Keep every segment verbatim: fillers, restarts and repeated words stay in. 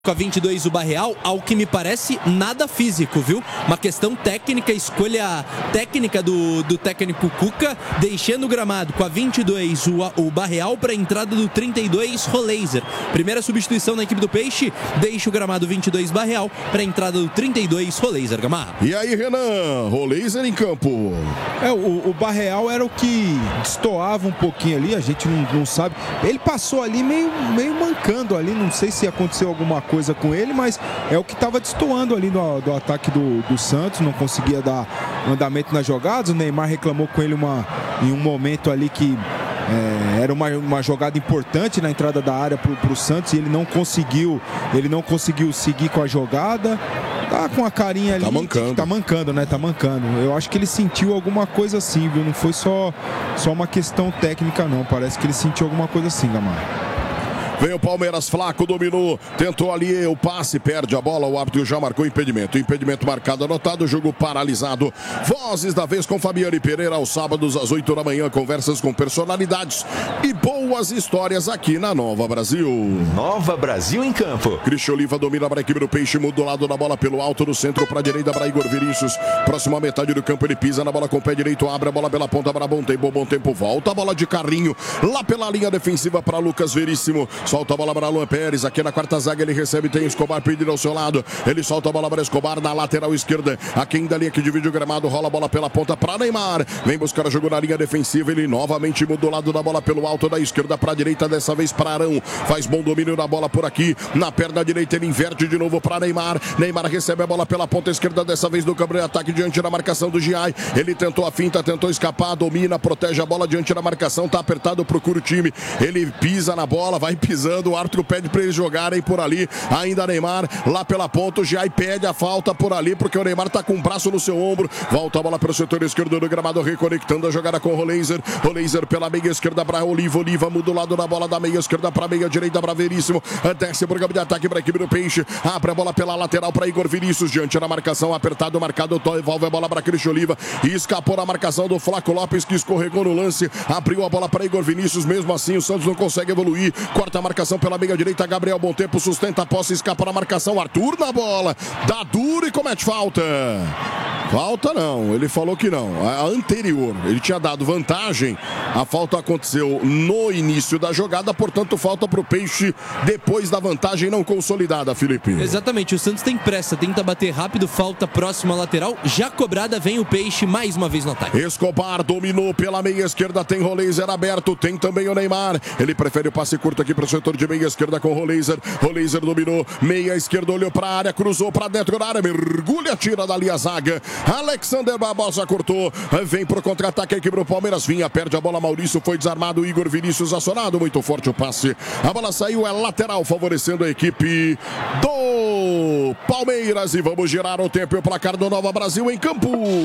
Com a vinte e dois o Barreal, ao que me parece nada físico, viu? Uma questão técnica, escolha técnica do, do técnico Cuca, deixando o gramado com a vinte e dois o, o Barreal para a entrada do trinta e dois Roleiser. Primeira substituição na equipe do Peixe, deixa o gramado vinte e dois Barreal para a entrada do trinta e dois Roleiser, Gamarra. E aí, Renan, Roleiser em campo. É, o, o Barreal era o que destoava um pouquinho ali, a gente não, não sabe. Ele passou ali meio, meio mancando ali, não sei se aconteceu alguma coisa coisa com ele, mas é o que estava destoando ali do, do ataque do, do Santos, não conseguia dar andamento nas jogadas. O Neymar reclamou com ele uma, em um momento ali que é, era uma, uma jogada importante na entrada da área para o Santos e ele não conseguiu, ele não conseguiu seguir com a jogada. Tá com a carinha ali. Tá mancando. Tá mancando, né? Tá mancando. Eu acho que ele sentiu alguma coisa assim, viu? Não foi só, só uma questão técnica, não. Parece que ele sentiu alguma coisa assim, Gamarra. Vem o Palmeiras, Flaco dominou, tentou ali o passe, perde a bola, o árbitro já marcou impedimento. Impedimento marcado, anotado, jogo paralisado. Vozes da vez com Fabiane Pereira, aos sábados às oito da manhã, conversas com personalidades e boas histórias aqui na Nova Brasil. Nova Brasil em campo. Cristian Oliva domina para a equipe do Peixe, muda o lado da bola pelo alto, no centro para a direita para Igor Vinícius. Próxima metade do campo, ele pisa na bola com o pé direito, abre a bola pela ponta para bom tempo, bom tempo, volta a bola de carrinho, lá pela linha defensiva para Lucas Veríssimo. Solta a bola para Luan Pérez, aqui na quarta zaga ele recebe, tem Escobar pedindo ao seu lado, ele solta a bola para Escobar na lateral esquerda, aqui ainda ali que divide o gramado, rola a bola pela ponta para Neymar, vem buscar o jogo na linha defensiva, ele novamente muda o lado da bola pelo alto da esquerda para a direita, dessa vez para Arão, faz bom domínio da bola por aqui, na perna direita ele inverte de novo para Neymar, Neymar recebe a bola pela ponta esquerda, dessa vez do campo de ataque diante da marcação do Giai, ele tentou a finta, tentou escapar, domina, protege a bola diante da marcação, tá apertado, procura o time, ele pisa na bola, vai pisando, o árbitro pede para eles jogarem por ali, ainda Neymar lá pela ponta, o Giai pede a falta por ali, porque o Neymar tá com o braço no seu ombro, volta a bola para o setor esquerdo do gramado, reconectando a jogada com o Roleiser, Roleiser pela meia esquerda para Oliva, Oliva muda o lado da bola da meia esquerda para meia direita para Veríssimo, desce por campo de ataque para a equipe do Peixe, abre a bola pela lateral para Igor Vinícius, diante da marcação, apertado, marcado, devolve a bola para Cristian Oliva, e escapou a marcação do Flaco Lopes, que escorregou no lance, abriu a bola para Igor Vinícius, mesmo assim o Santos não consegue evoluir, corta a marcação pela meia direita, Gabriel Bom Tempo sustenta a posse, escapa na marcação, Arthur na bola, dá duro e comete falta. Falta não, ele falou que não. A anterior, ele tinha dado vantagem, a falta aconteceu no início da jogada, portanto falta para o Peixe depois da vantagem não consolidada, Felipe. Exatamente, o Santos tem pressa, tenta bater rápido, falta próxima lateral, já cobrada, vem o Peixe mais uma vez no ataque. Escobar dominou pela meia esquerda, tem Roleiser aberto, tem também o Neymar, ele prefere o passe curto aqui para o setor de meia esquerda com Roleiser, Roleiser dominou, meia esquerda, olhou para a área, cruzou para dentro da área, mergulha, tira dali a zaga, Alexander Barbosa cortou, vem pro contra-ataque a equipe do Palmeiras, vinha, perde a bola, Maurício foi desarmado, Igor Vinícius acionado, muito forte o passe, a bola saiu, é lateral, favorecendo a equipe do Palmeiras, e vamos girar o tempo e o placar do Nova Brasil em campo.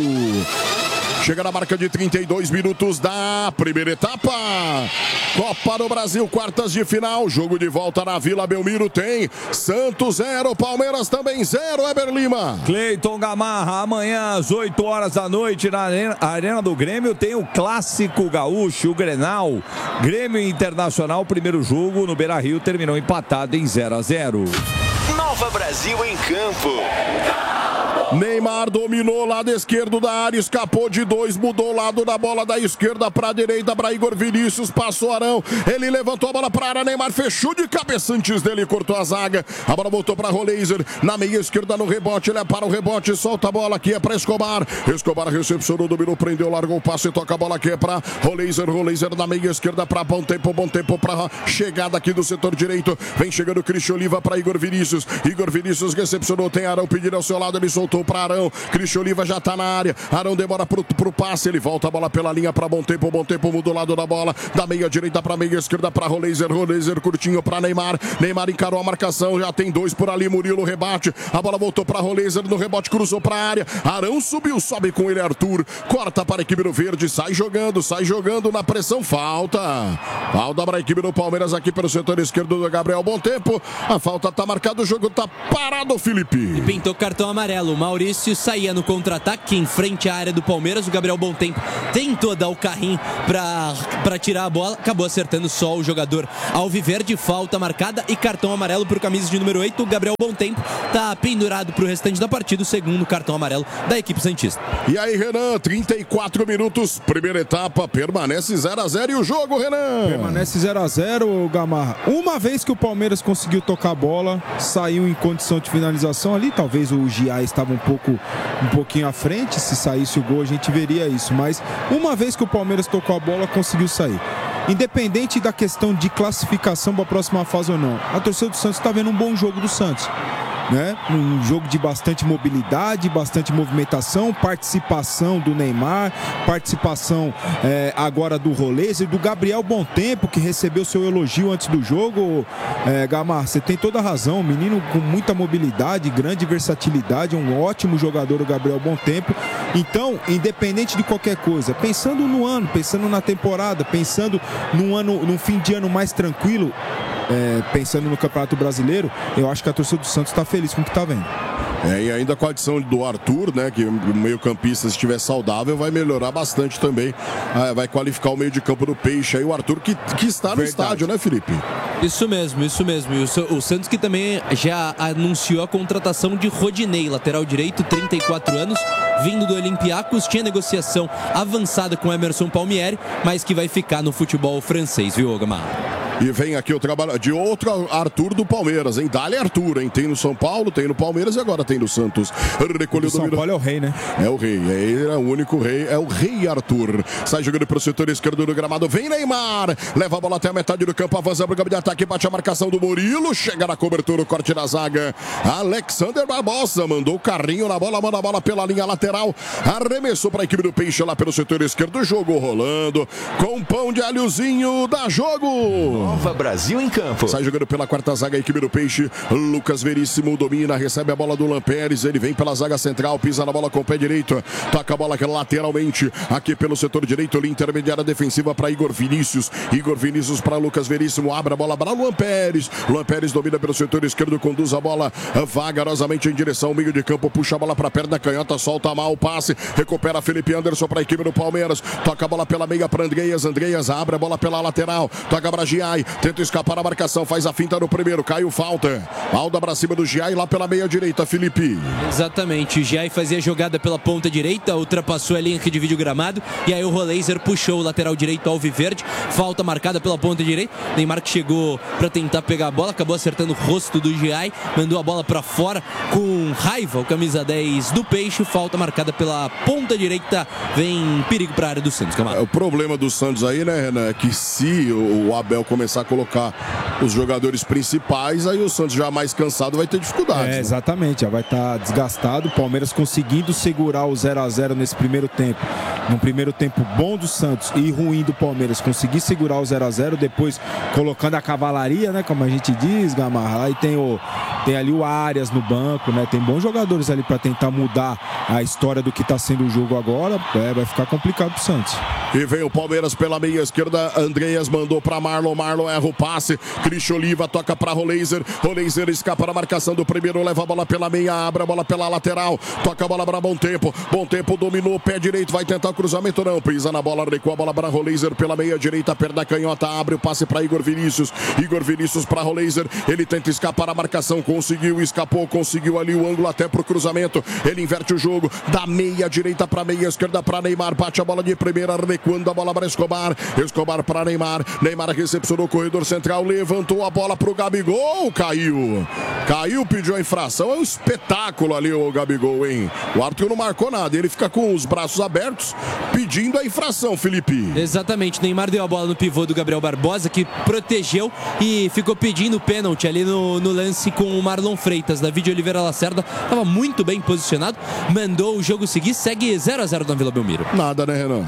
Chega na marca de trinta e dois minutos da primeira etapa. Copa do Brasil, quartas de final. Jogo de volta na Vila Belmiro. Tem Santos zero, Palmeiras também zero. Eber Lima. Cleiton Gamarra, amanhã às oito horas da noite na Arena, Arena do Grêmio tem o Clássico Gaúcho, o Grenal. Grêmio Internacional, primeiro jogo no Beira-Rio, terminou empatado em zero a zero. Nova Brasil em campo. Neymar dominou o lado esquerdo da área, escapou de dois, mudou o lado da bola da esquerda para a direita para Igor Vinícius, passou Arão, ele levantou a bola para a área, Neymar fechou de cabeça antes dele, cortou a zaga, a bola voltou para Roleiser, na meia esquerda no rebote, ele é para o rebote, solta a bola aqui, é para Escobar, Escobar recepcionou, dominou, prendeu, largou o passe, toca a bola aqui, é para Roleiser, Roleiser na meia esquerda para bom tempo, bom tempo para chegada aqui do setor direito, vem chegando Cristian Oliva para Igor Vinícius, Igor Vinícius recepcionou, tem Arão pedindo ao seu lado, ele soltou para Arão, Cristian Oliva já tá na área, Arão demora pro, pro passe, ele volta a bola pela linha para bom tempo, bom tempo, muda o lado da bola, da meia direita para meia esquerda para Roleiser, Roleiser curtinho para Neymar, Neymar encarou a marcação, já tem dois por ali, Murilo rebate, a bola voltou para Roleiser, no rebote cruzou para a área, Arão subiu, sobe com ele Arthur, corta para a equipe do Verde, sai jogando, sai jogando na pressão, falta, falta para a equipe do Palmeiras aqui pelo setor esquerdo do Gabriel Bom Tempo, a falta tá marcada, o jogo tá parado, Felipe. E pintou cartão amarelo, uma Maurício saía no contra-ataque em frente à área do Palmeiras. O Gabriel Bontempo tentou dar o carrinho para tirar a bola, acabou acertando só o jogador alviverde. Falta marcada e cartão amarelo para o camisa de número oito. O Gabriel Bontempo está pendurado para o restante da partida, o segundo cartão amarelo da equipe santista. E aí, Renan, trinta e quatro minutos, primeira etapa, permanece zero a zero e o jogo, Renan? Permanece zero a zero, Gamarra. Uma vez que o Palmeiras conseguiu tocar a bola, saiu em condição de finalização ali, talvez o Giai estava um pouco um pouquinho à frente, se saísse o gol a gente veria isso, mas uma vez que o Palmeiras tocou a bola, conseguiu sair. Independente da questão de classificação para a próxima fase ou não, a torcida do Santos está vendo um bom jogo do Santos, né? Um jogo de bastante mobilidade, bastante movimentação, participação do Neymar, participação é, agora do Roleiser, do Gabriel Bontempo, que recebeu seu elogio antes do jogo. é, Gamar, você tem toda a razão, um menino com muita mobilidade, grande versatilidade, um ótimo jogador, o Gabriel Bontempo. Então, independente de qualquer coisa, pensando no ano, pensando na temporada, pensando num ano, num fim de ano mais tranquilo, É, pensando no Campeonato Brasileiro, eu acho que a torcida do Santos está feliz com o que está vendo. É, e ainda com a adição do Arthur, né, que o meio-campista, se estiver saudável, vai melhorar bastante também, ah, vai qualificar o meio de campo do Peixe. Aí o Arthur que, que está no Verdade. estádio, né, Felipe? Isso mesmo, isso mesmo. E o, o Santos que também já anunciou a contratação de Rodinei, lateral direito, trinta e quatro anos, vindo do Olympiacos, tinha negociação avançada com Emerson Palmieri, mas que vai ficar no futebol francês, viu, Gamar? E vem aqui o trabalho de outro Arthur do Palmeiras, hein? Dá-lhe Arthur, hein? Tem no São Paulo, tem no Palmeiras e agora tem no Santos. Recolheu o São Paulo é o rei, né? É o rei, ele é o único rei, é o rei Arthur. Sai jogando pro setor esquerdo do gramado, vem Neymar, leva a bola até a metade do campo, avança pro campo de ataque, bate a marcação do Murilo, chega na cobertura, o corte da zaga. Alexander Barbosa mandou o carrinho na bola, manda a bola pela linha lateral, arremessou para a equipe do Peixe lá pelo setor esquerdo, jogo rolando, com pão de alhozinho, dá jogo! Nova Brasil em campo. Sai jogando pela quarta zaga a equipe do Peixe. Lucas Veríssimo domina, recebe a bola do Lampérez. Ele vem pela zaga central, pisa na bola com o pé direito. Toca a bola lateralmente aqui pelo setor direito. Linha intermediária defensiva para Igor Vinícius. Igor Vinícius para Lucas Veríssimo. Abre a bola para Luan Pérez. Luan Pérez domina pelo setor esquerdo, conduz a bola vagarosamente em direção ao meio de campo. Puxa a bola para a perna canhota, solta mal o passe. Recupera Felipe Anderson para a equipe do Palmeiras. Toca a bola pela meia para Andreas. Andreas abre a bola pela lateral. Toca para Giai. Tenta escapar a marcação, faz a finta no primeiro, caiu falta. Alda pra cima do Giai lá pela meia direita, Felipe. Exatamente, o Giai fazia a jogada pela ponta direita, ultrapassou a linha que divide o gramado e aí o Roleiser puxou o lateral direito alviverde, falta marcada pela ponta direita. Neymar que chegou pra tentar pegar a bola, acabou acertando o rosto do Giai, mandou a bola pra fora com raiva, o camisa dez do Peixe, falta marcada pela ponta direita, vem perigo pra área do Santos. É, o problema do Santos aí, né, Renan, é que se o Abel começar a colocar os jogadores principais, aí o Santos já mais cansado vai ter dificuldades. É, né? Exatamente, já vai estar desgastado. O Palmeiras conseguindo segurar o zero a zero nesse primeiro tempo. Num primeiro tempo bom do Santos e ruim do Palmeiras, conseguir segurar o zero a zero, depois colocando a cavalaria, né, como a gente diz, Gamarra. Aí tem, o, tem ali o Arias no banco, né? Tem bons jogadores ali para tentar mudar a história do que está sendo o jogo agora. É, vai ficar complicado pro Santos. E vem o Palmeiras pela meia esquerda. Andreas mandou para Marlon. Marlon erra o passe. Cristian Oliva toca para Roleiser. Roleiser escapa na marcação do primeiro. Leva a bola pela meia. Abre a bola pela lateral. Toca a bola para Bom Tempo. Bom Tempo dominou. Pé direito. Vai tentar o cruzamento. Não. Pisa na bola. Recua a bola para Roleiser pela meia direita. Perna canhota. Abre o passe para Igor Vinícius. Igor Vinícius para Roleiser. Ele tenta escapar a marcação. Conseguiu. Escapou. Conseguiu ali o ângulo até pro cruzamento. Ele inverte o jogo. Da meia direita para meia esquerda para Neymar. Bate a bola de primeira. Recuando a bola para Escobar. Escobar para Neymar. Neymar recepcionou o corredor central. Levantou a bola pro Gabigol. Caiu. Caiu, pediu a infração. É um espetáculo ali o Gabigol, hein? O Arthur não marcou nada. Ele fica com os braços abertos pedindo a infração, Felipe. Exatamente. Neymar deu a bola no pivô do Gabriel Barbosa, que protegeu e ficou pedindo pênalti ali no, no lance com o Marlon Freitas. David Oliveira Lacerda estava muito bem posicionado. Mandou o jogo seguir. Segue zero a zero na Vila Belmiro. Nada, né, Renan?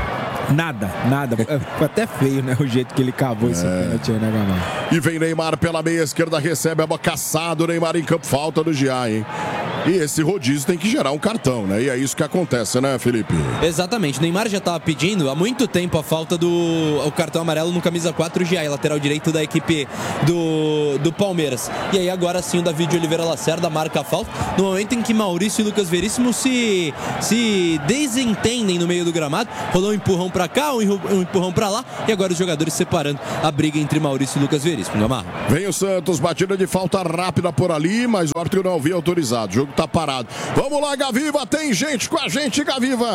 Nada, nada. Ficou até feio, né? O jeito que ele cavou esse é. pênalti aí, né, Gamarra? E vem Neymar pela meia esquerda, recebe a bola, caçado. Neymar em campo, falta do Giai, hein? E esse rodízio tem que gerar um cartão, né? E é isso que acontece, né, Felipe? Exatamente. O Neymar já estava pedindo há muito tempo a falta do o cartão amarelo no camisa quatro, Giai, lateral direito da equipe do, do Palmeiras. E aí agora sim o David de Oliveira Lacerda marca a falta no momento em que Maurício e Lucas Veríssimo se, se desentendem no meio do gramado. Rolou um empurrão para cá, um empurrão para lá e agora os jogadores separando a briga entre Maurício e Lucas Veríssimo. Gamarra. Vem o Santos, batida de falta rápida por ali, mas o árbitro não havia autorizado. O jogo tá parado. Vamos lá, Gaviva, tem gente com a gente, Gaviva.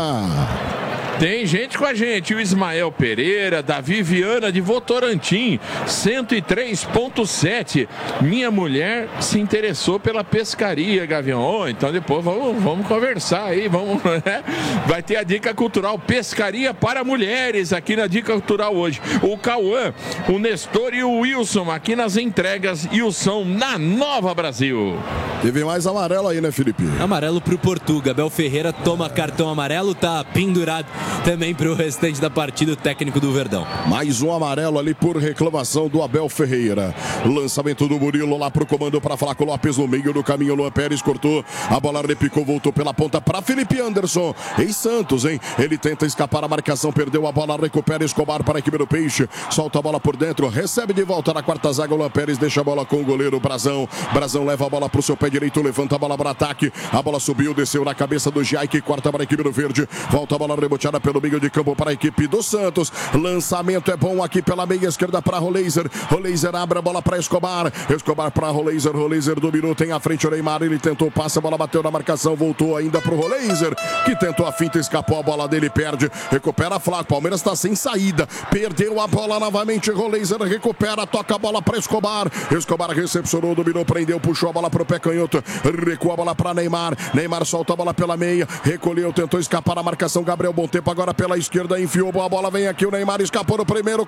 Tem gente com a gente, o Ismael Pereira, da Viviana de Votorantim, cento e três ponto sete. Minha mulher se interessou pela pescaria, Gavião. Oh, então depois vamos, vamos conversar aí, vamos, né? Vai ter a dica cultural pescaria para mulheres aqui na dica cultural hoje. O Cauã, o Nestor e o Wilson aqui nas entregas e o som na Nova Brasil. Teve mais amarelo aí, né, Felipe? Amarelo pro Portuga. Abel Ferreira toma cartão amarelo, tá pendurado também para o restante da partida, o técnico do Verdão. Mais um amarelo ali por reclamação do Abel Ferreira. Lançamento do Murilo lá pro comando para Flaco Lopes no meio do caminho. Luan Pérez cortou, a bola repicou, voltou pela ponta para Felipe Anderson. Em Santos, hein? Ele tenta escapar a marcação, perdeu a bola, recupera Escobar para a equipe do Peixe. Solta a bola por dentro, recebe de volta na quarta zaga. Luan Pérez deixa a bola com o goleiro Brazão. Brazão leva a bola pro seu pé direito, levanta a bola para ataque. A bola subiu, desceu na cabeça do Giai, que corta para a equipe do Verde. Volta a bola reboteada pelo meio de campo para a equipe do Santos. Lançamento é bom aqui pela meia esquerda para Roleiser. Roleiser abre a bola para Escobar. Escobar para Roleiser. Roleiser dominou, tem à frente o Neymar. Ele tentou, passa, a bola bateu na marcação, voltou ainda para o Roleiser, que tentou a finta, escapou a bola dele, perde, recupera Flaco. Palmeiras está sem saída, perdeu a bola novamente. Roleiser recupera, toca a bola para Escobar. Escobar recepcionou, dominou, prendeu, puxou a bola para o pé canhoto, recua a bola para Neymar. Neymar solta a bola pela meia, recolheu, tentou escapar a marcação. Gabriel Bom Tempo agora pela esquerda, enfiou a bola, vem aqui o Neymar, escapou no primeiro,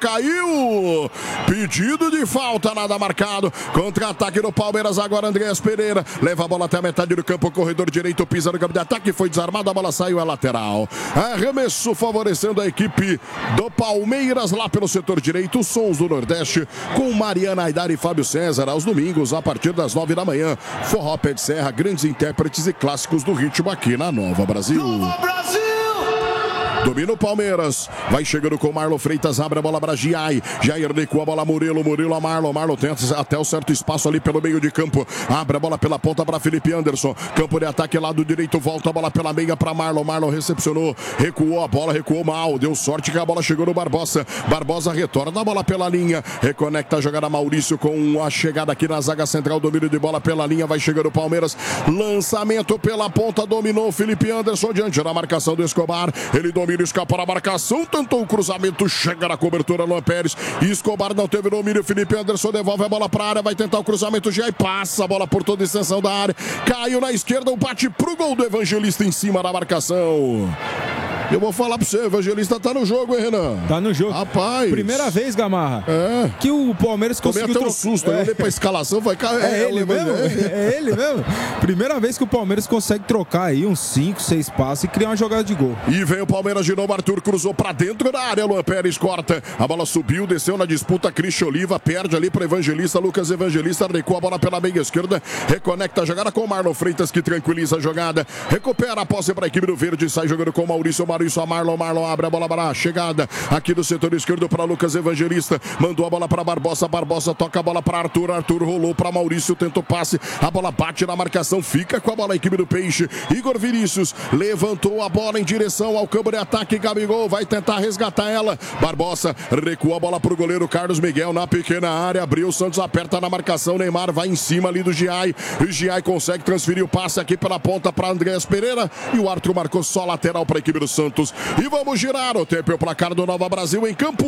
caiu. Pedido de falta, nada marcado. Contra-ataque do Palmeiras agora, Andreas Pereira leva a bola até a metade do campo, corredor direito, pisa no campo de ataque, foi desarmado, a bola saiu, é lateral. Arremesso favorecendo a equipe do Palmeiras lá pelo setor direito. Sons do Nordeste com Mariana Aidar e Fábio César aos domingos a partir das nove da manhã. Forró Pé de Serra, grandes intérpretes e clássicos do ritmo aqui na Nova Brasil. Nova Brasil! Domina o Palmeiras, vai chegando com Marlon Freitas, abre a bola para Giai, Jair recua a bola, Murilo, Murilo a Marlon, Marlon tenta até o certo espaço ali pelo meio de campo, abre a bola pela ponta para Felipe Anderson, campo de ataque lado direito, volta a bola pela meia para Marlon, Marlon recepcionou, recuou a bola, recuou mal, deu sorte que a bola chegou no Barbosa, Barbosa retorna a bola pela linha, reconecta a jogada Maurício com a chegada aqui na zaga central, domínio de bola pela linha, vai chegando o Palmeiras, lançamento pela ponta, dominou Felipe Anderson diante da marcação do Escobar, ele domina, escapa na marcação, tentou o cruzamento, chega na cobertura Luan Pérez, Escobar não teve domínio, Felipe Anderson devolve a bola para a área, vai tentar o cruzamento, já e passa a bola por toda a extensão da área, caiu na esquerda, um bate pro gol do Evangelista em cima da marcação. Eu vou falar pra você, o Evangelista tá no jogo, hein, Renan? Tá no jogo. Rapaz. Primeira vez, Gamarra, é. que o Palmeiras conseguiu... Tomei até um susto, é. Eu olhei pra escalação, vai cair. É, é ele mesmo? É ele mesmo? Primeira vez que o Palmeiras consegue trocar aí uns cinco, seis passes e criar uma jogada de gol. E vem o Palmeiras de novo, Arthur cruzou pra dentro da área, Luan Pérez corta, a bola subiu, desceu na disputa, Cristian Oliva perde ali pro Evangelista, Lucas Evangelista recua a bola pela meia esquerda, reconecta a jogada com o Marlon Freitas, que tranquiliza a jogada, recupera a posse pra equipe do Verde, sai jogando com o Maurício, Maurício a Marlon, Marlon abre a bola para a chegada aqui do setor esquerdo para Lucas Evangelista, mandou a bola para Barbosa, Barbosa toca a bola para Arthur, Arthur rolou para Maurício, tentou passe, a bola bate na marcação, fica com a bola a equipe do Peixe, Igor Vinícius levantou a bola em direção ao campo de ataque, Gabigol vai tentar resgatar ela, Barbosa recua a bola para o goleiro Carlos Miguel na pequena área, abriu, Santos aperta na marcação, Neymar vai em cima ali do Giai, o Giai consegue transferir o passe aqui pela ponta para Andreas Pereira e o Arthur marcou só lateral para a equipe do Santos. E vamos girar o tempo e o placar do Nova Brasil em campo.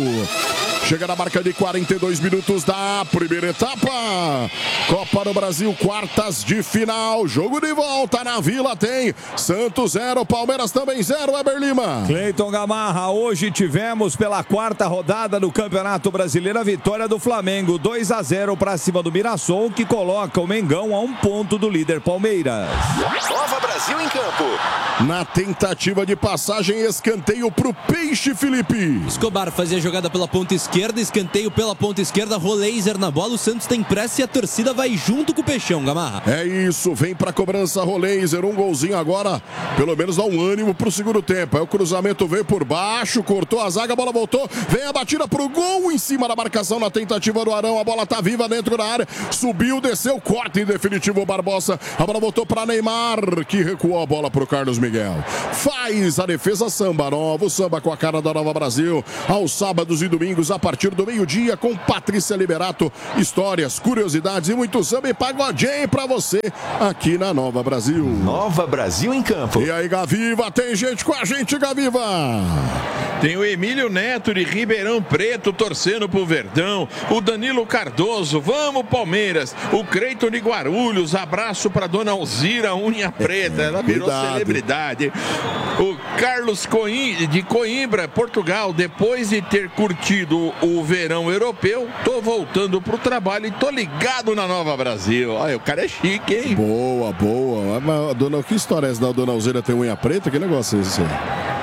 Chega na marca de quarenta e dois minutos da primeira etapa. Copa do Brasil, quartas de final. Jogo de volta na Vila tem Santos zero, Palmeiras também zero, Weber Lima. Cleiton Gamarra, hoje tivemos pela quarta rodada do Campeonato Brasileiro a vitória do Flamengo, dois a zero para cima do Mirassol, que coloca o Mengão a um ponto do líder Palmeiras. Nova Brasil. Brasil em Campo. Na tentativa de passagem, escanteio pro Peixe, Felipe. Escobar fazia a jogada pela ponta esquerda, escanteio pela ponta esquerda, Roleiser na bola, o Santos tem pressa e a torcida vai junto com o Peixão, Gamarra. É isso, vem pra cobrança Roleiser, um golzinho agora, pelo menos dá um ânimo pro segundo tempo. Aí o cruzamento veio por baixo, cortou a zaga, a bola voltou, vem a batida pro gol, em cima da marcação na tentativa do Arão, a bola tá viva dentro da área, subiu, desceu, corta em definitivo o Barbosa, a bola voltou pra Neymar, que recuou a bola pro Carlos Miguel. Faz a defesa Samba Nova, o samba com a cara da Nova Brasil, aos sábados e domingos a partir do meio-dia com Patrícia Liberato, histórias, curiosidades e muito samba e pagodinho pra você aqui na Nova Brasil. Nova Brasil em Campo. E aí, Gaviva, tem gente com a gente, Gaviva. Tem o Emílio Neto de Ribeirão Preto torcendo pro Verdão, o Danilo Cardoso, vamos Palmeiras, o Creiton de Guarulhos, abraço pra Dona Alzira, unha preta, ela virou Cuidado. celebridade. O Carlos Coim, de Coimbra, Portugal, depois de ter curtido o verão europeu, tô voltando pro trabalho e tô ligado na Nova Brasil. Olha, o cara é chique, hein? Boa, boa. Mas, dona, que história é essa da Dona Alzira ter unha preta? Que negócio é esse aí?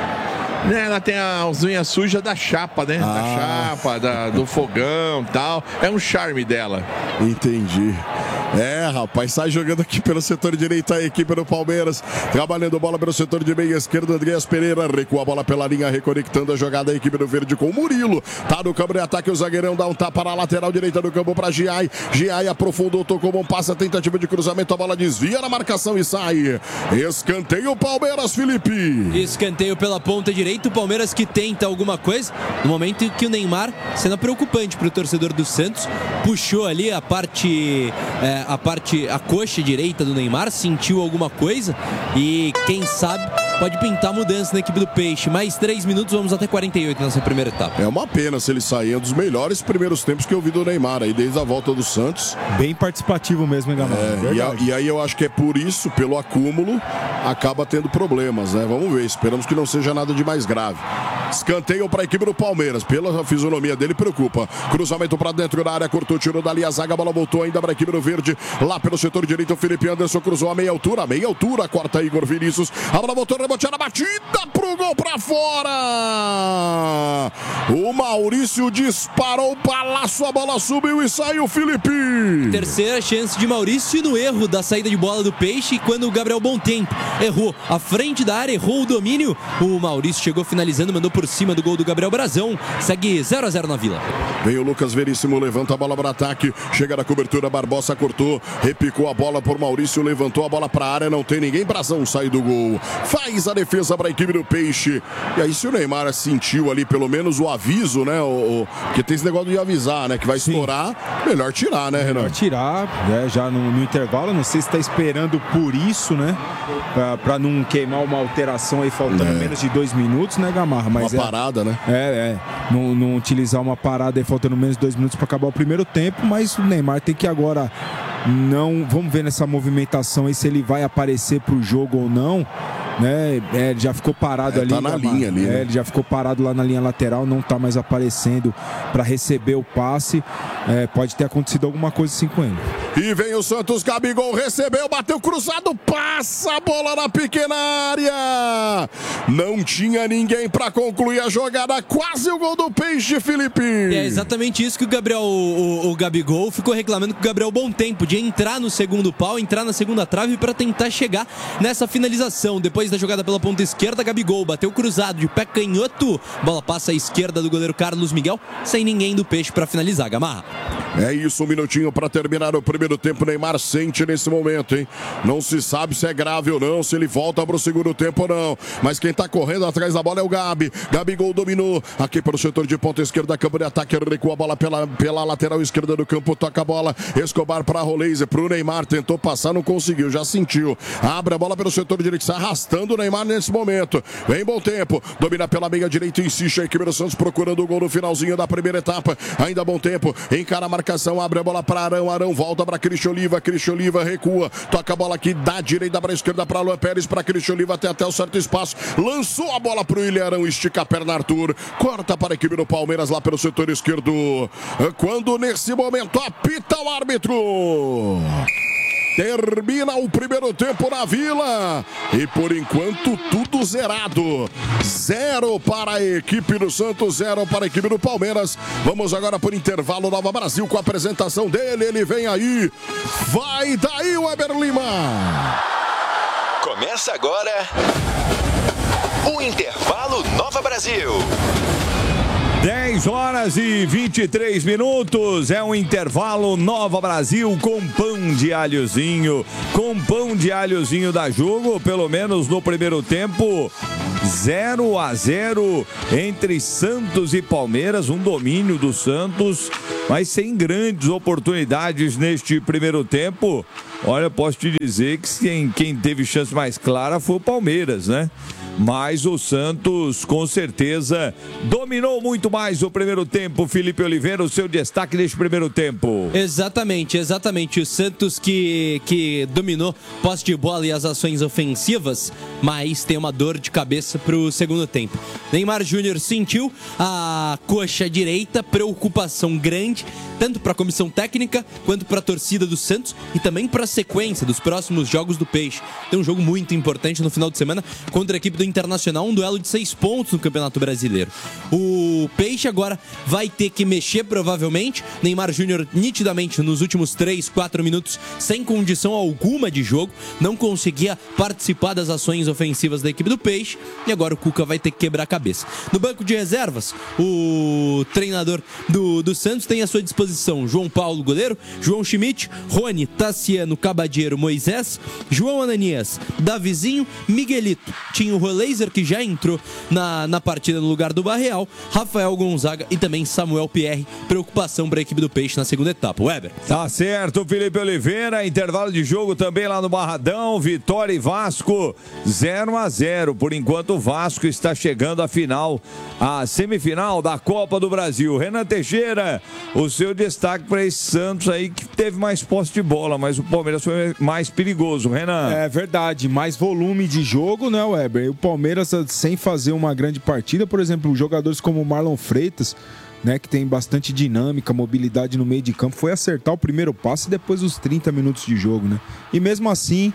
Ela tem as unhas sujas da chapa, né? Ah. Da chapa, da, do fogão e tal. É um charme dela. Entendi. É, rapaz, sai jogando aqui pelo setor direito a equipe do Palmeiras, trabalhando bola pelo setor de meia esquerda, Andreas Pereira recua a bola pela linha, reconectando a jogada a equipe do Verde com o Murilo, tá no campo de ataque, o zagueirão dá um tapa na lateral direita do campo para Giai, Giai aprofundou, tocou bom passe, a tentativa de cruzamento, a bola desvia na marcação e sai, escanteio Palmeiras, Felipe. Escanteio pela ponta direita, o Palmeiras que tenta alguma coisa, no momento em que o Neymar, cena preocupante para o torcedor do Santos, puxou ali a parte... É, a parte, a coxa direita do Neymar, sentiu alguma coisa e quem sabe pode pintar mudança na equipe do Peixe. Mais três minutos, vamos até quarenta e oito nessa primeira etapa. É uma pena se ele sair, é um dos melhores primeiros tempos que eu vi do Neymar aí, desde a volta do Santos. Bem participativo mesmo, hein, Gamarra? É, e, a, e aí eu acho que é por isso, pelo acúmulo, acaba tendo problemas, né? Vamos ver, esperamos que não seja nada de mais grave. Escanteio para a equipe do Palmeiras, pela fisionomia dele, preocupa. Cruzamento para dentro da área, cortou, tirou dali a zaga, a bola voltou ainda para a equipe do Verde. Lá pelo setor direito, o Felipe Anderson cruzou a meia altura, meia altura, corta Igor Vinícius. A bola voltou, reboteada, batida pro gol para fora. O Maurício disparou o balaço, a bola subiu e saiu, Felipe. Terceira chance de Maurício no erro da saída de bola do Peixe, quando o Gabriel Bontempo errou a frente da área, errou o domínio. O Maurício chegou finalizando, mandou por cima do gol do Gabriel Brazão. Segue zero a zero na Vila. Vem o Lucas Veríssimo, levanta a bola para ataque, chega na cobertura, Barbosa cortou, repicou a bola por Maurício, levantou a bola para a área, não tem ninguém, Brazão sai do gol, faz a defesa para a equipe do Peixe. E aí se o Neymar sentiu ali pelo menos o aviso, né, o, o, porque tem esse negócio de avisar, né, que vai estourar, sim, melhor tirar, né, Renan? Melhor tirar, né, já no, no intervalo, não sei se está esperando por isso, né, para não queimar uma alteração aí faltando é. menos de dois minutos, né, Gamarra? Mas uma é, parada, né? É, é, não, não utilizar uma parada aí faltando menos de dois minutos para acabar o primeiro tempo, mas o Neymar tem que agora não, vamos ver nessa movimentação aí se ele vai aparecer pro jogo ou não, né? É, ele já ficou parado é, ali. Tá na Gamarra. linha ali, né? É, ele já ficou parado lá na linha lateral, não tá mais aparecendo para receber o passe. É, pode ter acontecido alguma coisa assim com ele. E vem o Santos, Gabigol recebeu, bateu cruzado, passa a bola na pequena área. Não tinha ninguém para concluir a jogada, quase o gol do Peixe, Felipe. É exatamente isso que o Gabriel, o, o Gabigol ficou reclamando com o Gabriel Bontempo, de entrar no segundo pau, entrar na segunda trave para tentar chegar nessa finalização. Depois da jogada pela ponta esquerda, Gabigol bateu cruzado de pé canhoto, bola passa à esquerda do goleiro Carlos Miguel, sem ninguém do Peixe para finalizar, Gamarra. É isso, um minutinho para terminar o primeiro tempo. Neymar sente nesse momento, hein? Não se sabe se é grave ou não, se ele volta para o segundo tempo ou não. Mas quem tá correndo atrás da bola é o Gabi. Gabigol dominou aqui para o setor de ponta esquerda, campo de ataque, recua a bola pela, pela lateral esquerda do campo, toca a bola. Escobar para Roleiser, para o Neymar, tentou passar, não conseguiu, já sentiu. Abre a bola pelo setor direito, está arrastando o Neymar nesse momento. Vem bom tempo, domina pela meia direita, insiste a equipe do Santos procurando o gol no finalzinho da primeira etapa. Ainda bom tempo, encara a marcação, abre a bola para Arão, Arão volta para Cristian Oliva, Cristian Oliva recua, toca a bola aqui da direita para a esquerda para Luan Pérez, para Cristian Oliva até até o certo espaço, lançou a bola para o William Arão, estica a perna Arthur, corta para a equipe do Palmeiras lá pelo setor esquerdo, quando nesse momento apita o árbitro. Termina o primeiro tempo na Vila. E por enquanto tudo zerado. Zero para a equipe do Santos, zero para a equipe do Palmeiras. Vamos agora por intervalo Nova Brasil com a apresentação dele. Ele vem aí. Vai daí, Weber Lima. Começa agora o Intervalo Nova Brasil. dez horas e vinte e três minutos, é um intervalo Nova Brasil com pão de alhozinho, com pão de alhozinho da Jogo, pelo menos no primeiro tempo, zero a zero entre Santos e Palmeiras, um domínio do Santos, mas sem grandes oportunidades neste primeiro tempo. Olha, posso te dizer que quem, quem teve chance mais clara foi o Palmeiras, né? Mas o Santos, com certeza, dominou muito mais o primeiro tempo. Felipe Oliveira, o seu destaque neste primeiro tempo. Exatamente, exatamente. O Santos que, que dominou posse de bola e as ações ofensivas, mas tem uma dor de cabeça para o segundo tempo. Neymar Júnior sentiu a coxa direita, preocupação grande, tanto para a comissão técnica, quanto para a torcida do Santos e também para a sequência dos próximos jogos do Peixe. Tem um jogo muito importante no final de semana contra a equipe do Internacional, um duelo de seis pontos no Campeonato Brasileiro. O Peixe agora vai ter que mexer provavelmente. Neymar Júnior nitidamente nos últimos três, quatro minutos sem condição alguma de jogo, não conseguia participar das ações ofensivas da equipe do Peixe e agora o Cuca vai ter que quebrar a cabeça. No banco de reservas, o treinador do, do Santos tem à sua disposição João Paulo, goleiro, João Schmidt, Rony, Tassiano, Cabadeiro, Moisés, João Ananias, Davizinho, Miguelito, tinha o Laser, que já entrou na, na partida no lugar do Barreal, Rafael Gonzaga e também Samuel Pierre. Preocupação para a equipe do Peixe na segunda etapa. Weber. Tá certo, Felipe Oliveira. Intervalo de jogo também lá no Barradão. Vitória e Vasco zero a zero. Por enquanto o Vasco está chegando à final, à semifinal da Copa do Brasil. Renan Teixeira, o seu destaque para esse Santos aí que teve mais posse de bola, mas o Palmeiras foi mais perigoso. Renan. É verdade, mais volume de jogo, né, Weber? O Palmeiras, sem fazer uma grande partida, por exemplo, jogadores como o Marlon Freitas, né, que tem bastante dinâmica, mobilidade no meio de campo, foi acertar o primeiro passe depois dos trinta minutos de jogo, né? E mesmo assim,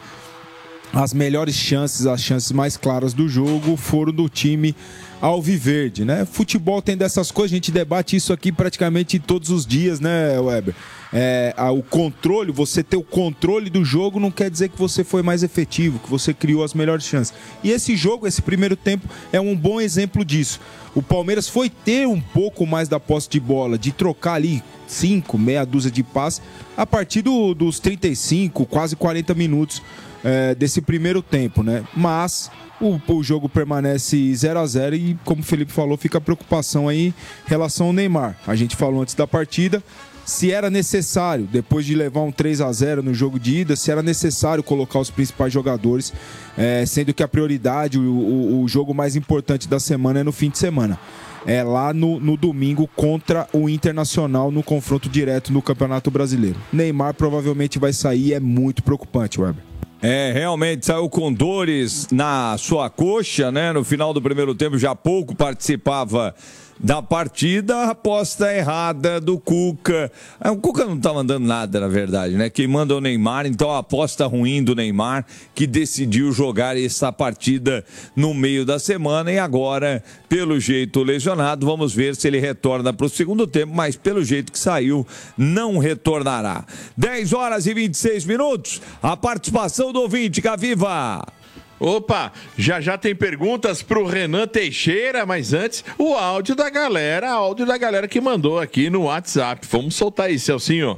as melhores chances, as chances mais claras do jogo foram do time alviverde, né? Futebol tem dessas coisas, a gente debate isso aqui praticamente todos os dias, né, Weber? É, a, o controle, você ter o controle do jogo não quer dizer que você foi mais efetivo, que você criou as melhores chances. E esse jogo, esse primeiro tempo, é um bom exemplo disso. O Palmeiras foi ter um pouco mais da posse de bola, de trocar ali cinco, meia dúzia de passes, a partir do, dos trinta e cinco, quase quarenta minutos é, desse primeiro tempo, né? Mas o, o jogo permanece zero a zero e, como o Felipe falou, fica a preocupação aí em relação ao Neymar. A gente falou antes da partida, se era necessário, depois de levar um três a zero no jogo de ida, se era necessário colocar os principais jogadores, é, sendo que a prioridade, o, o, o jogo mais importante da semana é no fim de semana. É lá no, no domingo contra o Internacional no confronto direto no Campeonato Brasileiro. Neymar provavelmente vai sair, é muito preocupante, Weber. É, realmente saiu com dores na sua coxa, né? No final do primeiro tempo já pouco participava da partida, a aposta errada do Cuca. O Cuca não tá mandando nada, na verdade, né? Quem manda é o Neymar, então a aposta ruim do Neymar, que decidiu jogar essa partida no meio da semana e agora, pelo jeito lesionado, vamos ver se ele retorna para o segundo tempo, mas pelo jeito que saiu, não retornará. dez horas e vinte e seis minutos, a participação do ouvinte, Gaviva. Opa, já já tem perguntas pro Renan Teixeira, mas antes, o áudio da galera, áudio da galera que mandou aqui no WhatsApp. Vamos soltar aí, Celcinho.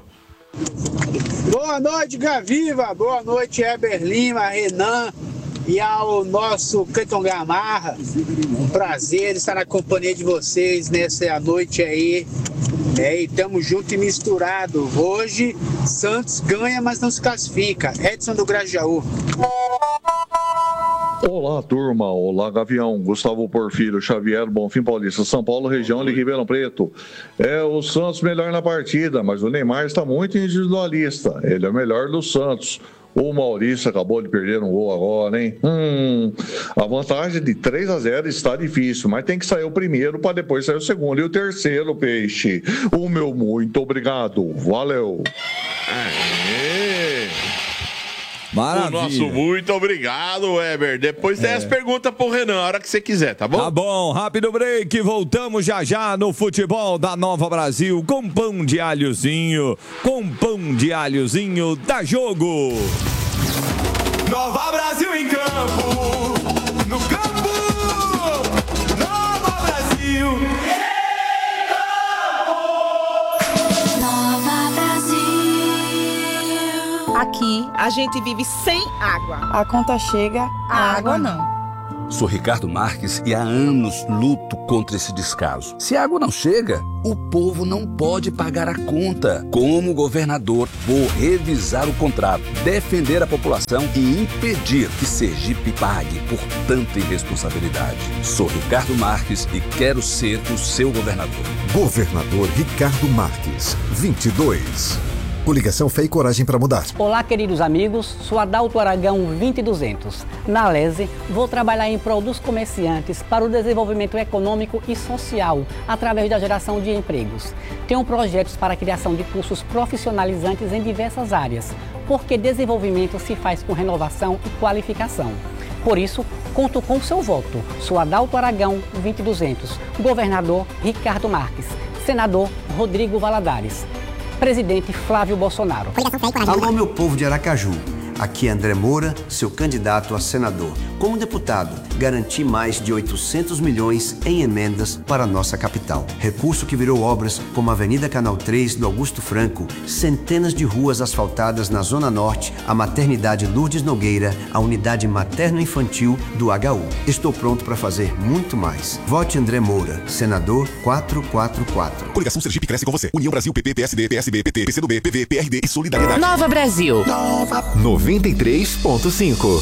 Boa noite, Gaviva. Boa noite, Heber Lima, Renan e ao nosso Cleiton Gamarra. Um prazer estar na companhia de vocês nessa noite aí. É, e tamo junto e misturado. Hoje, Santos ganha, mas não se classifica. Edson do Grajaú. Olá, turma. Olá, Gavião. Gustavo Porfírio, Xavier, Bonfim Paulista, São Paulo, região de Ribeirão Preto. É o Santos melhor na partida, mas o Neymar está muito individualista. Ele é o melhor do Santos. O Maurício acabou de perder um gol agora, hein? Hum, a vantagem de três a zero está difícil, mas tem que sair o primeiro para depois sair o segundo e o terceiro, Peixe. O meu muito obrigado. Valeu. Aê. Maravilha. O nosso muito obrigado, Weber. Depois tem É. as perguntas pro Renan, a hora que você quiser, tá bom? Tá bom, rápido break, voltamos já já no futebol da Nova Brasil com pão de alhozinho, com pão de alhozinho da Jogo. Nova Brasil em campo, no campo, Nova Brasil em campo, Nova Brasil. Aqui a gente vive sem água. A conta chega, a água não. Sou Ricardo Marques e há anos luto contra esse descaso. Se a água não chega, o povo não pode pagar a conta. Como governador, vou revisar o contrato, defender a população e impedir que Sergipe pague por tanta irresponsabilidade. Sou Ricardo Marques e quero ser o seu governador. Governador Ricardo Marques, vinte e dois. Coligação Fé e Coragem para Mudar. Olá, queridos amigos, sou Adalto Aragão vinte e duzentos. Na Lese, vou trabalhar em prol dos comerciantes para o desenvolvimento econômico e social, através da geração de empregos. Tenho projetos para a criação de cursos profissionalizantes em diversas áreas, porque desenvolvimento se faz com renovação e qualificação. Por isso, conto com o seu voto. Sou Adalto Aragão vinte e duzentos. Governador Ricardo Marques. Senador Rodrigo Valadares. Presidente Flávio Bolsonaro. Alô, meu povo de Aracaju. Aqui é André Moura, seu candidato a senador. Como deputado, garanti mais de oitocentos milhões em emendas para a nossa capital. Recurso que virou obras como a Avenida Canal três do Augusto Franco, centenas de ruas asfaltadas na Zona Norte, a Maternidade Lourdes Nogueira, a Unidade Materno-Infantil do H U. Estou pronto para fazer muito mais. Vote André Moura, senador quatrocentos e quarenta e quatro. Coligação Sergipe cresce com você. União Brasil, P P, P S D, P S B, P T, P C do B, P V, P R D e Solidariedade. Nova Brasil. Nova. noventa e três ponto cinco.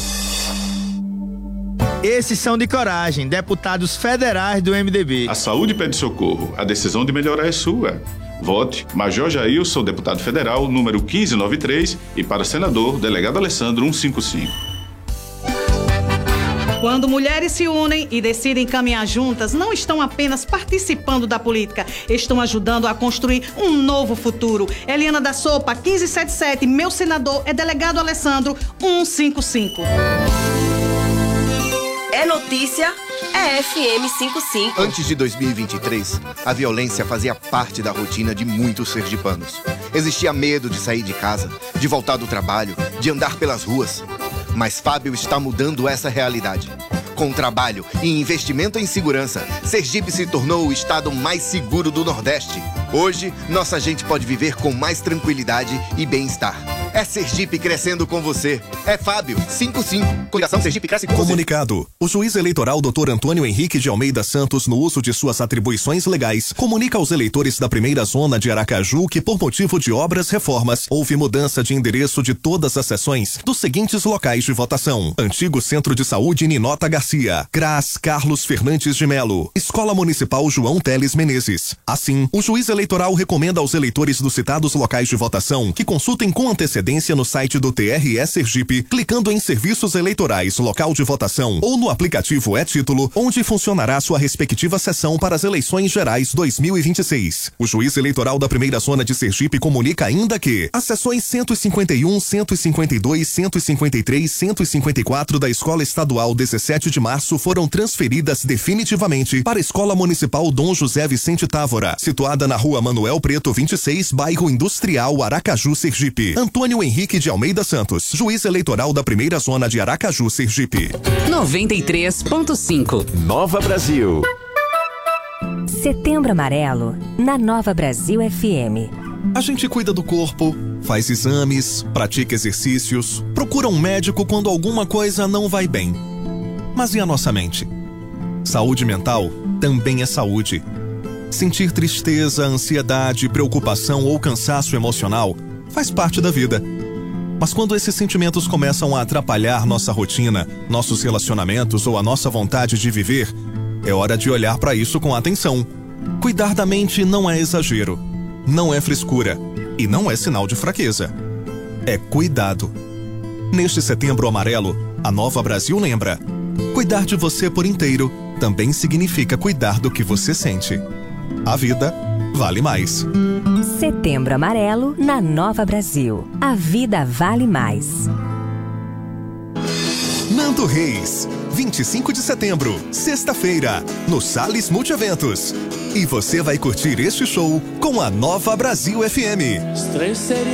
Esses são de coragem, deputados federais do M D B. A saúde pede socorro, a decisão de melhorar é sua. Vote Major Jailson, deputado federal, número quinze noventa e três, e para senador, delegado Alessandro cento e cinquenta e cinco. Quando mulheres se unem e decidem caminhar juntas, não estão apenas participando da política, estão ajudando a construir um novo futuro. Eliana da Sopa, quinze setenta e sete, meu senador é delegado Alessandro cento e cinquenta e cinco. É notícia, é F M cinquenta e cinco. Antes de dois mil e vinte e três, a violência fazia parte da rotina de muitos sergipanos. Existia medo de sair de casa, de voltar do trabalho, de andar pelas ruas. Mas Fábio está mudando essa realidade. Com trabalho e investimento em segurança, Sergipe se tornou o estado mais seguro do Nordeste. Hoje, nossa gente pode viver com mais tranquilidade e bem-estar. É Sergipe crescendo com você. É Fábio, cinquenta e cinco. Coligação Sergipe cresce com Comunicado. você. O juiz eleitoral doutor Antônio Henrique de Almeida Santos, no uso de suas atribuições legais, comunica aos eleitores da primeira zona de Aracaju que, por motivo de obras reformas, houve mudança de endereço de todas as sessões dos seguintes locais de votação: Antigo Centro de Saúde Ninota Garcia, C R A S Carlos Fernandes de Melo, Escola Municipal João Teles Menezes. Assim, o juiz eleitoral recomenda aos eleitores dos citados locais de votação que consultem com antecedência no site do T R E Sergipe, clicando em Serviços Eleitorais, Local de Votação, ou no aplicativo E-Título, onde funcionará sua respectiva sessão para as eleições gerais dois mil e vinte e seis. O juiz eleitoral da primeira zona de Sergipe comunica ainda que as sessões cento e cinquenta e um, cento e cinquenta e dois, cento e cinquenta e três, cento e cinquenta e quatro da Escola Estadual dezessete de março foram transferidas definitivamente para a Escola Municipal Dom José Vicente Távora, situada na Rua Manuel Preto vinte e seis, bairro Industrial, Aracaju, Sergipe. Antônio Henrique de Almeida Santos, juiz eleitoral da primeira zona de Aracaju, Sergipe. noventa e três ponto cinco. Nova Brasil. Setembro Amarelo, na Nova Brasil F M. A gente cuida do corpo, faz exames, pratica exercícios, procura um médico quando alguma coisa não vai bem. Mas e a nossa mente? Saúde mental também é saúde. Sentir tristeza, ansiedade, preocupação ou cansaço emocional faz parte da vida. Mas quando esses sentimentos começam a atrapalhar nossa rotina, nossos relacionamentos ou a nossa vontade de viver, é hora de olhar para isso com atenção. Cuidar da mente não é exagero, não é frescura e não é sinal de fraqueza. É cuidado. Neste Setembro Amarelo, a Nova Brasil lembra: cuidar de você por inteiro também significa cuidar do que você sente. A vida vale mais. Setembro Amarelo na Nova Brasil. A vida vale mais. Nando Reis, vinte e cinco de setembro, sexta-feira, no Salles Multieventos. E você vai curtir este show com a Nova Brasil F M.